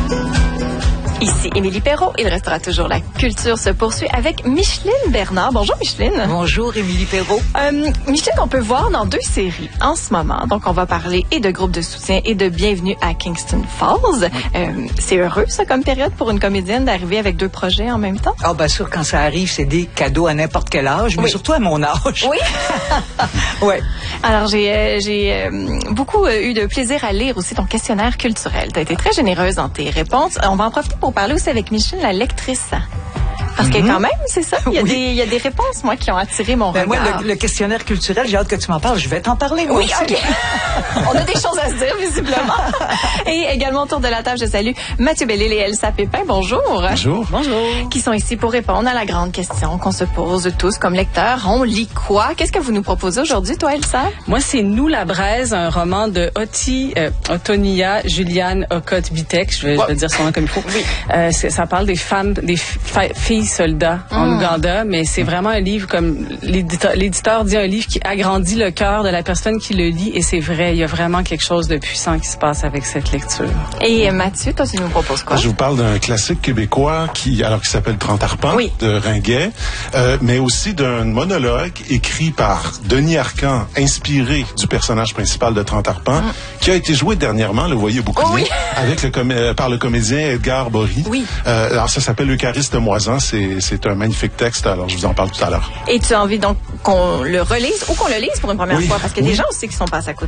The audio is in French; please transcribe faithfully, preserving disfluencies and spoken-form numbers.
Ici Émilie Perrault. Il restera toujours la culture se poursuit avec Micheline Bernard. Bonjour Micheline. Bonjour Émilie Perrault. Euh, Micheline, on peut voir dans deux séries en ce moment. Donc on va parler et de groupes de soutien et de Bienvenue à Kingston Falls. Oui. Euh, c'est heureux ça comme période pour une comédienne d'arriver avec deux projets en même temps? Ah bien sûr, quand ça arrive, c'est des cadeaux à n'importe quel âge, mais oui. surtout à mon âge. Oui. ouais. Alors j'ai euh, j'ai euh, beaucoup euh, eu de plaisir à lire aussi ton questionnaire culturel. Tu as été très généreuse dans tes réponses. On va en profiter pour parler aussi avec Micheline, la lectrice. Parce que quand même, c'est ça, il y a, oui. des, il y a des réponses, moi, qui ont attiré mon ben regard. Moi, le, le questionnaire culturel, j'ai hâte que tu m'en parles. Je vais t'en parler, moi oui, aussi. OK. On a des choses à se dire, visiblement. Et également, autour de la table, je salue Mathieu Bellil et Elsa Pépin. Bonjour. Bonjour. Bonjour. Qui sont ici pour répondre à la grande question qu'on se pose tous comme lecteurs. On lit quoi? Qu'est-ce que vous nous proposez aujourd'hui, toi, Elsa? Moi, c'est Nous la braise, un roman de Oti, euh, Otonia Juliane Okot-Bitek. Je vais, ouais. je vais dire son nom comme il faut. Oui. Euh, ça parle des femmes, des filles soldats mm. en Ouganda, mais c'est vraiment un livre, comme l'éditeur, l'éditeur dit, un livre qui agrandit le cœur de la personne qui le lit, et c'est vrai, il y a vraiment quelque chose de puissant qui se passe avec cette lecture. Et Mathieu, toi, tu nous proposes quoi? Je vous parle d'un classique québécois qui, alors qui s'appelle trente arpents, oui. de Ringuet, euh, mais aussi d'un monologue écrit par Denis Arcand, inspiré du personnage principal de trente arpents, mm. qui a été joué dernièrement, le voyez beaucoup, oh, oui. avec le com- par le comédien Edgar Bory. Oui. Euh, alors ça s'appelle Eucharistes moisans, c'est, c'est un magnifique texte, alors je vous en parle tout à l'heure. Et tu as envie donc qu'on le relise ou qu'on le lise pour une première oui. fois, parce qu'il y a oui. des gens aussi qui sont passés à côté.